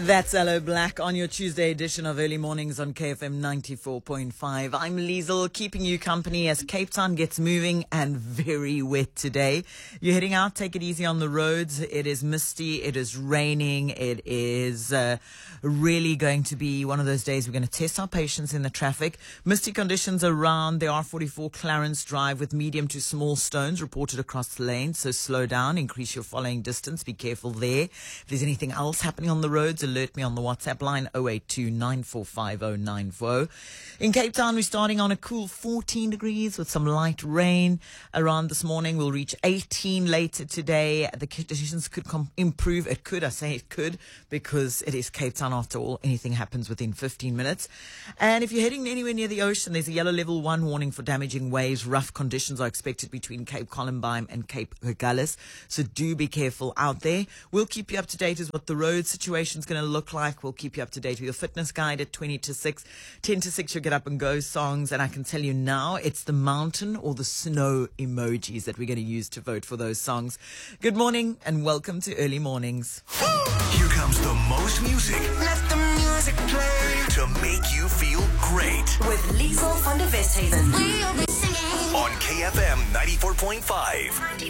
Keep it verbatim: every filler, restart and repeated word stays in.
That's Hello Black on your Tuesday edition of Early Mornings on K F M ninety-four point five. I'm Liesl, keeping you company as Cape Town gets moving and very wet today. You're heading out, take it easy on the roads. It is misty, it is raining, it is uh, really going to be one of those days we're going to test our patience in the traffic. Misty conditions around the R forty-four Clarence Drive with medium to small stones reported across the lane, so slow down, increase your following distance, be careful there. If there's anything else happening on the roads, alert me on the WhatsApp line oh eight two, nine four five oh nine four oh. In Cape Town, we're starting on a cool fourteen degrees with some light rain around this morning. We'll reach eighteen later today. The conditions could com- improve. It could, I say it could, because it is Cape Town after all. Anything happens within fifteen minutes. And if you're heading anywhere near the ocean, there's a yellow level one warning for damaging waves. Rough conditions are expected between Cape Columbine and Cape Agulhas. So do be careful out there. We'll keep you up to date as what the road situation is going to look like. We'll keep you up to date with your fitness guide at twenty to six. ten to six, you'll get up and go songs. And I can tell you now, it's the mountain or the snow emojis that we're going to use to vote for those songs. Good morning and welcome to Early Mornings. Here comes the most music. Let the music play. To make you feel great. With Liesl van der Westhuizen. On K F M ninety-four point five.